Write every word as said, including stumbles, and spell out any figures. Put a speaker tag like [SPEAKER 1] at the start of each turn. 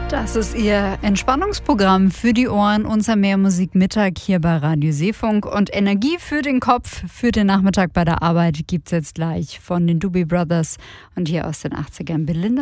[SPEAKER 1] Das ist Ihr Entspannungsprogramm für die Ohren, unser Mehrmusikmittag hier bei Radio Seefunk. Und Energie für den Kopf, für den Nachmittag bei der Arbeit gibt's jetzt gleich von den Doobie Brothers und hier aus den achtzigern Belinda